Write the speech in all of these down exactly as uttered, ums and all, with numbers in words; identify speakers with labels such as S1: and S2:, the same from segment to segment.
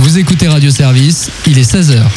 S1: Vous écoutez Radio Service, il est seize heures.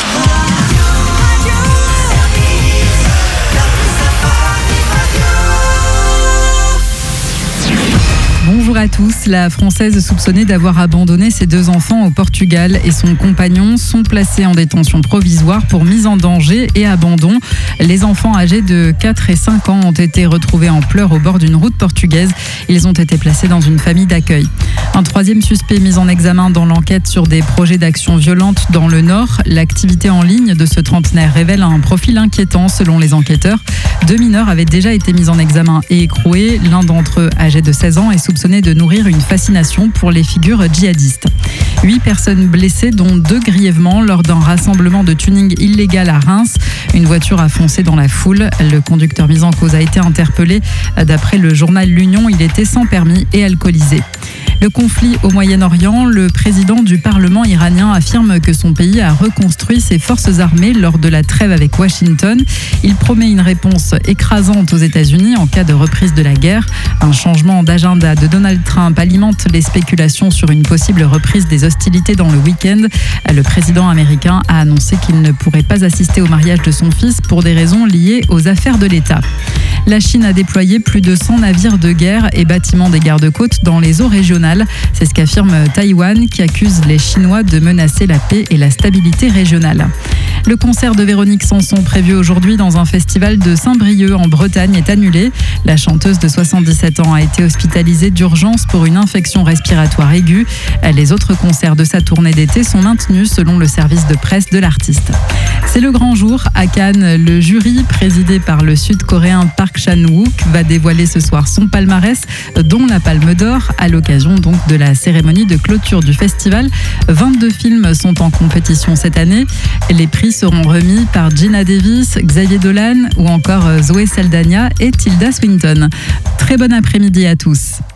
S2: Bonjour à tous. La Française soupçonnée d'avoir abandonné ses deux enfants au Portugal et son compagnon sont placés en détention provisoire pour mise en danger et abandon. Les enfants âgés de quatre et cinq ans ont été retrouvés en pleurs au bord d'une route portugaise. Ils ont été placés dans une famille d'accueil. Un troisième suspect mis en examen dans l'enquête sur des projets d'action violente dans le Nord. L'activité en ligne de ce trentenaire révèle un profil inquiétant selon les enquêteurs. Deux mineurs avaient déjà été mis en examen et écroués. L'un d'entre eux, âgé de seize ans, est soupçonné de nourrir une fascination pour les figures djihadistes. Huit personnes blessées, dont deux grièvement, lors d'un rassemblement de tuning illégal à Reims. Une voiture a foncé dans la foule. Le conducteur mis en cause a été interpellé. D'après le journal L'Union, il était sans permis et alcoolisé. Le conflit au Moyen-Orient, le président du Parlement iranien affirme que son pays a reconstruit ses forces armées lors de la trêve avec Washington. Il promet une réponse écrasante aux États-Unis en cas de reprise de la guerre. Un changement d'agenda de Donald Trump alimente les spéculations sur une possible reprise des hostilités dans le week-end. Le président américain a annoncé qu'il ne pourrait pas assister au mariage de son fils pour des raisons liées aux affaires de l'État. La Chine a déployé plus de cent navires de guerre et bâtiments des gardes-côtes dans les eaux régionales. C'est ce qu'affirme Taïwan, qui accuse les Chinois de menacer la paix et la stabilité régionale. Le concert de Véronique Sanson, prévu aujourd'hui dans un festival de Saint-Brieuc en Bretagne, est annulé. La chanteuse de soixante-dix-sept ans a été hospitalisée d'urgence pour une infection respiratoire aiguë. Les autres concerts de sa tournée d'été sont maintenus selon le service de presse de l'artiste. C'est le grand jour à Cannes. Le jury, présidé par le Sud-Coréen Park Chan-wook, va dévoiler ce soir son palmarès, dont la Palme d'Or, à l'occasion donc de la cérémonie de clôture du festival. vingt-deux films sont en compétition cette année. Les prix seront remis par Geena Davis, Xavier Dolan ou encore Zoé Saldana et Tilda Swinton. Très bon après-midi à tous.